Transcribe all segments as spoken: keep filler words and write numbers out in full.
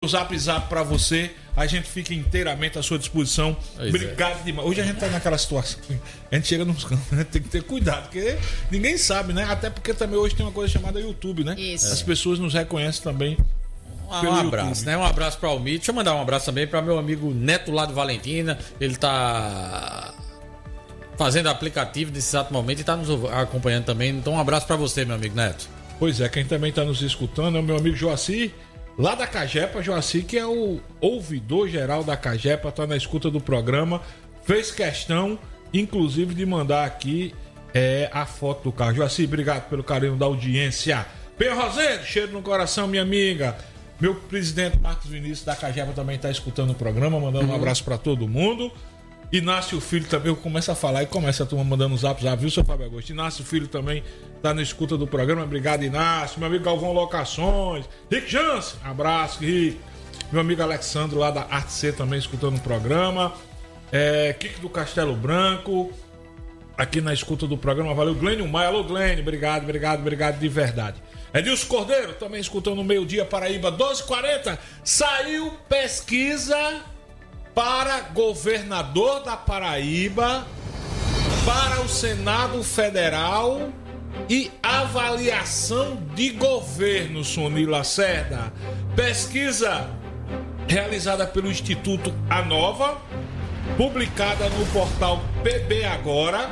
Zap Zap para você. A gente fica inteiramente à sua disposição. Pois Obrigado é. demais. Hoje a gente tá naquela situação. A gente chega nos cantos, né? Tem que ter cuidado, porque ninguém sabe, né? Até porque também hoje tem uma coisa chamada YouTube, né? Isso. As pessoas nos reconhecem também. Um, um abraço, né? Um abraço para o Almir. Deixa eu mandar um abraço também para meu amigo Neto lá de Valentina. Ele tá fazendo aplicativo nesse exato momento e tá nos acompanhando também. Então um abraço para você, meu amigo Neto. Pois é, quem também tá nos escutando é o meu amigo Joacir, lá da Cagepa. Joacir, que é o ouvidor geral da Cagepa, tá na escuta do programa. Fez questão, inclusive, de mandar aqui é, a foto do carro. Joacir, obrigado pelo carinho da audiência. Penha Rosendo, cheiro no coração, minha amiga. Meu presidente Marcos Vinícius da Cagepa também está escutando o programa, mandando uhum. um abraço para todo mundo. Inácio Filho também, eu começo a falar e começa a turma mandando um zap zap, viu, seu Fábio Augusto? Inácio Filho também está na escuta do programa, obrigado, Inácio. Meu amigo Galvão Locações, Rick Jansen, abraço, Rick. Meu amigo Alexandro lá da Arte C também escutando o programa. É, Kiko do Castelo Branco, aqui na escuta do programa, valeu. Glênio Maia, alô Glênio, obrigado, obrigado, obrigado de verdade. Edilson Cordeiro, também escutando no meio-dia, Paraíba, doze e quarenta. Saiu pesquisa para governador da Paraíba, para o Senado Federal e avaliação de governo, Sony Lacerda. Pesquisa realizada pelo Instituto Anova, publicada no portal P B Agora.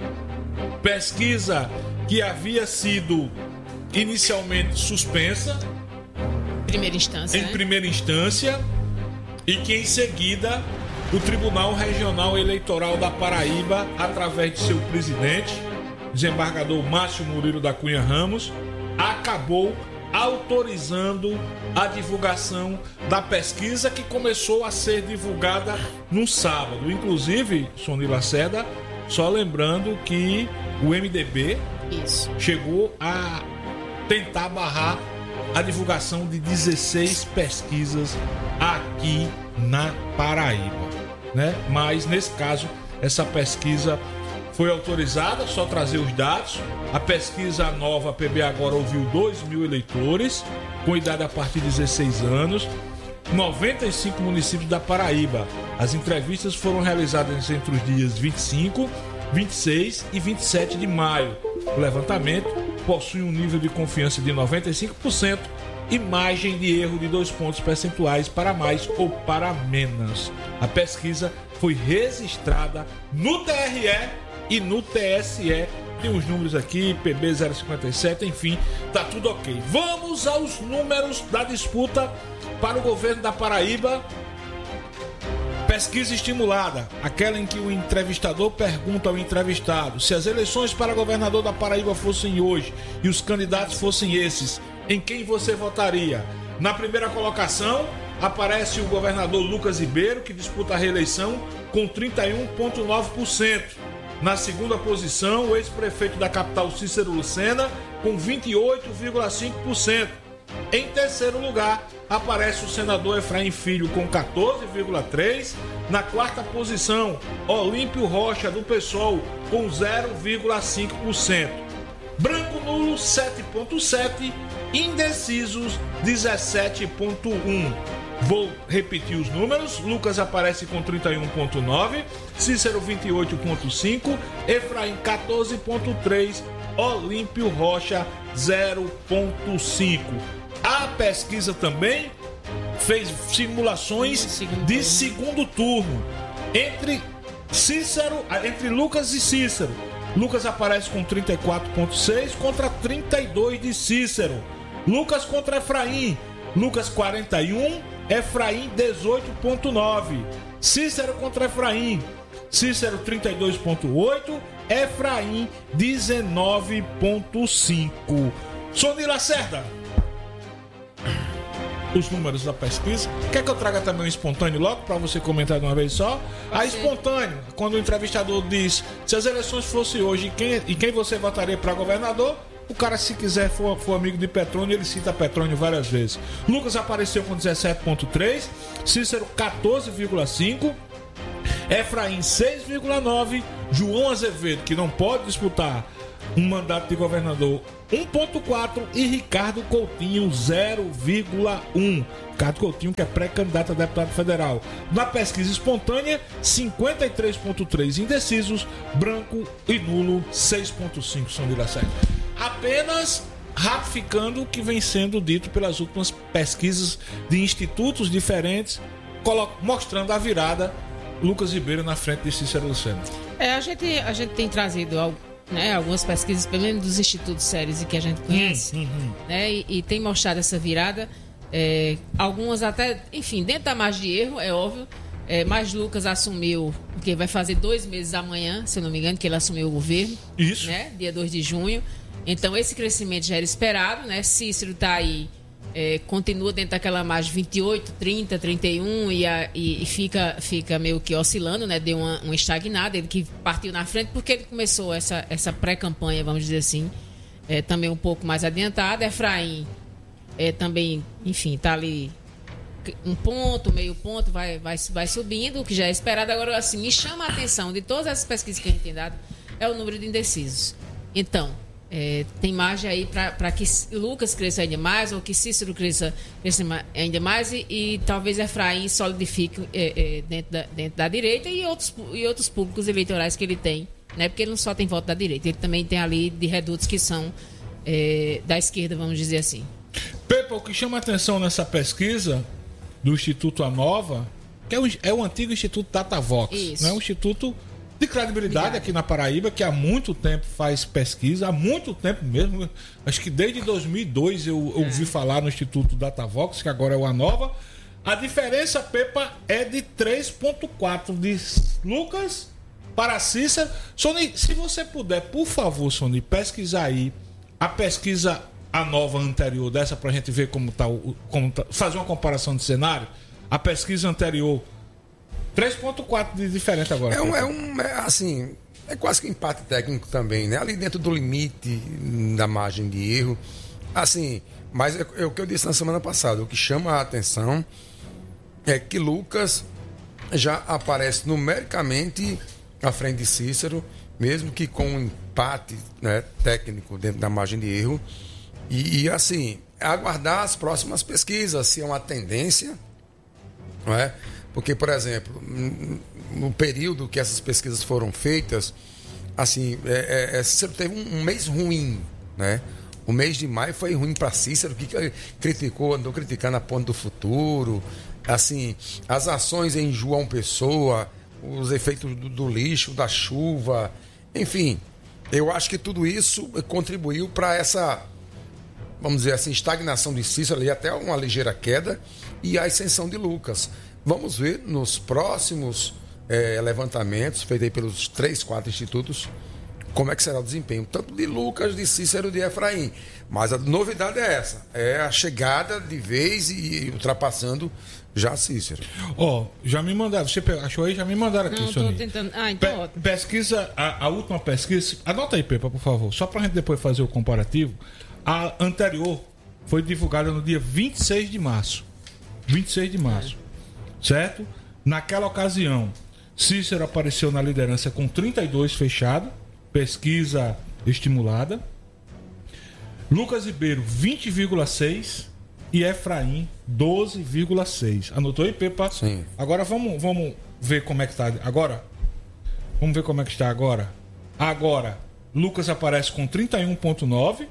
Pesquisa que havia sido inicialmente suspensa primeira instância, em né? primeira instância e que em seguida o Tribunal Regional Eleitoral da Paraíba, através de seu presidente, desembargador Márcio Murilo da Cunha Ramos, acabou autorizando a divulgação da pesquisa, que começou a ser divulgada no sábado. Inclusive, Sony Lacerda, só lembrando que o M D B Isso. chegou a tentar barrar a divulgação de dezesseis pesquisas aqui na Paraíba, né? Mas nesse caso, essa pesquisa foi autorizada, só trazer os dados. A pesquisa nova P B Agora ouviu dois mil eleitores com idade a partir de dezesseis anos, noventa e cinco municípios da Paraíba. As entrevistas foram realizadas entre os dias vinte e cinco, vinte e seis e vinte e sete de maio. O levantamento possui um nível de confiança de noventa e cinco por cento e margem de erro de dois pontos percentuais para mais ou para menos. A pesquisa foi registrada no T R E e no T S E. Tem os números aqui, P B zero cinquenta e sete, enfim, tá tudo ok. Vamos aos números da disputa para o governo da Paraíba. Pesquisa estimulada, aquela em que o entrevistador pergunta ao entrevistado: se as eleições para governador da Paraíba fossem hoje e os candidatos fossem esses, em quem você votaria? Na primeira colocação aparece o governador Lucas Ribeiro, que disputa a reeleição com trinta e um vírgula nove por cento. Na segunda posição, o ex-prefeito da capital Cícero Lucena, com vinte e oito vírgula cinco por cento. Em terceiro lugar, aparece o senador Efraim Filho com quatorze vírgula três por cento. Na quarta posição, Olímpio Rocha do PSOL com zero vírgula cinco por cento. Branco nulo sete vírgula sete por cento. Indecisos dezessete vírgula um por cento. Vou repetir os números. Lucas aparece com trinta e um vírgula nove por cento, Cícero vinte e oito vírgula cinco por cento, Efraim quatorze vírgula três por cento, Olímpio Rocha zero vírgula cinco por cento. A pesquisa também fez simulações de segundo turno entre Cícero, entre Lucas e Cícero. Lucas aparece com trinta e quatro vírgula seis contra trinta e dois de Cícero. Lucas contra Efraim. Lucas quarenta e um, Efraim dezoito vírgula nove. Cícero contra Efraim. Cícero trinta e dois vírgula oito, Efraim dezenove vírgula cinco. Sony Lacerda, os números da pesquisa. Quer que eu traga também um espontâneo logo para você comentar de uma vez só? A espontâneo, quando o entrevistador diz: se as eleições fossem hoje, quem, e quem você votaria para governador? O cara, se quiser, for, for amigo de Petrônio, ele cita Petrônio várias vezes. Lucas apareceu com dezessete vírgula três, Cícero quatorze vírgula cinco, Efraim seis vírgula nove, João Azevedo, que não pode disputar um mandato de governador um vírgula quatro e Ricardo Coutinho zero vírgula um. Ricardo Coutinho, que é pré-candidato a deputado federal. Na pesquisa espontânea, cinquenta e três vírgula três indecisos, branco e nulo seis vírgula cinco, São Liracete. Apenas ratificando o que vem sendo dito pelas últimas pesquisas de institutos diferentes, mostrando a virada, Lucas Ribeiro na frente de Cícero Lucena. É, a gente, a gente tem trazido algo, né, algumas pesquisas, pelo menos dos institutos sérios e que a gente conhece, hum, hum. né, e, e tem mostrado essa virada. É, algumas até, enfim, dentro da margem de erro, é óbvio. É, mas Lucas assumiu, porque vai fazer dois meses amanhã, se eu não me engano, que ele assumiu o governo. Isso. Né, dia dois de junho. Então, esse crescimento já era esperado, né? Cícero está aí, é, continua dentro daquela margem vinte e oito, trinta, trinta e um e, a, e, e fica, fica meio que oscilando, né? Deu uma, uma estagnada, ele que partiu na frente porque ele começou essa, essa pré-campanha, vamos dizer assim, é, também um pouco mais adiantada. Efraim é, também, enfim, está ali um ponto, meio ponto, vai, vai, vai subindo, o que já é esperado. Agora, assim, me chama a atenção de todas essas pesquisas que a gente tem dado, é o número de indecisos. Então, É, tem margem aí para que Lucas cresça ainda mais, ou que Cícero cresça, cresça ainda mais, e, e talvez Efraim solidifique é, é, dentro, da, dentro da direita e outros, e outros públicos eleitorais que ele tem, né? Porque ele não só tem voto da direita, ele também tem ali de redutos que são é, da esquerda, vamos dizer assim. Pepa, o que chama a atenção nessa pesquisa do Instituto Anova, que é o, é o antigo Instituto Datavox, né? Um instituto de credibilidade Obrigada. Aqui na Paraíba, que há muito tempo faz pesquisa, há muito tempo mesmo, acho que desde dois mil e dois eu ouvi é. falar no Instituto Datavox, que agora é o Anova. A diferença, Pepa, é de três vírgula quatro de Lucas para Cícero. Sony, se você puder, por favor, Sony, pesquisar aí a pesquisa Anova anterior dessa, pra gente ver como tá, como tá, fazer uma comparação de cenário. A pesquisa anterior, três vírgula quatro de diferente agora. É um, é um é assim, é quase que empate técnico também, né? Ali dentro do limite da margem de erro. Assim, mas é, é o que eu disse na semana passada. O que chama a atenção é que Lucas já aparece numericamente à frente de Cícero, mesmo que com um empate, né, técnico dentro da margem de erro. E, e assim, aguardar as próximas pesquisas, se é uma tendência, não é? Porque, por exemplo, no período que essas pesquisas foram feitas, assim, é, é, Cícero teve um, um mês ruim, né? O mês de maio foi ruim para Cícero, que criticou, andou criticando a Ponte do Futuro, assim, as ações em João Pessoa, os efeitos do, do lixo, da chuva, enfim, eu acho que tudo isso contribuiu para essa, vamos dizer assim, estagnação de Cícero, e até uma ligeira queda, e a ascensão de Lucas. Vamos ver nos próximos é, levantamentos feitos aí pelos três, quatro institutos como é que será o desempenho, tanto de Lucas, de Cícero e de Efraim. Mas a novidade é essa, é a chegada de vez e ultrapassando já Cícero. Ó, oh, já me mandaram, você achou aí? Já me mandaram aqui, Sonia. Tentando... Ah, então Pe- ótimo. Pesquisa, a, a última pesquisa, anota aí, Pepa, por favor, só pra gente depois fazer o comparativo. A anterior foi divulgada no dia vinte e seis de março. vinte e seis de março. É. Certo? Naquela ocasião, Cícero apareceu na liderança com trinta e dois fechado, pesquisa estimulada. Lucas Ribeiro, vinte vírgula seis e Efraim, doze vírgula seis. Anotou aí, Pepa? Sim. Agora vamos, vamos ver como é que está agora. Vamos ver como é que está agora. Agora, Lucas aparece com trinta e um vírgula nove,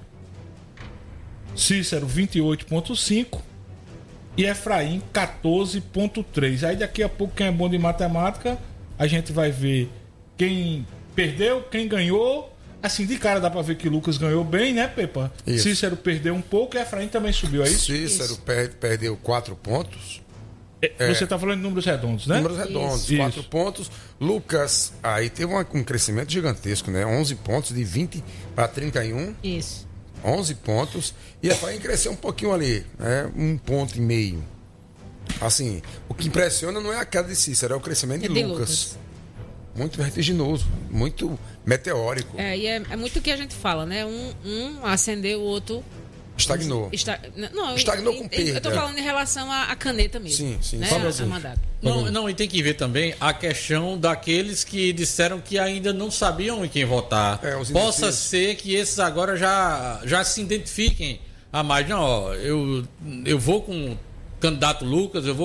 Cícero vinte e oito vírgula cinco e Efraim quatorze vírgula três. Aí daqui a pouco, quem é bom de matemática, a gente vai ver quem perdeu, quem ganhou. Assim, de cara dá pra ver que Lucas ganhou bem, né, Pepa? Isso. Cícero perdeu um pouco e Efraim também subiu, é isso? Cícero isso. Per- perdeu quatro pontos. É, você tá falando de números redondos, né? Números redondos, isso. quatro pontos. Lucas, aí teve uma, um crescimento gigantesco, né? onze pontos, de vinte para trinta e um. Isso. onze pontos. E Efraim cresceu um pouquinho ali, né? Um ponto e meio. Assim, o que impressiona não é a queda de Cícero, é o crescimento de, de Lucas. Lucas. Muito vertiginoso, muito meteórico. É, e é, é muito o que a gente fala, né? Um, um acendeu, o outro Estagnou. Está, não, Estagnou eu, com eu, perda. eu tô falando em relação à, à caneta mesmo. Sim, sim. Né? Fala A, assim. a mandato. Não, não, e tem que ver também a questão daqueles que disseram que ainda não sabiam em quem votar. É, os Possa indecisos. ser que esses agora já, já se identifiquem a mais. Não, ó, eu, eu vou com o candidato Lucas, eu vou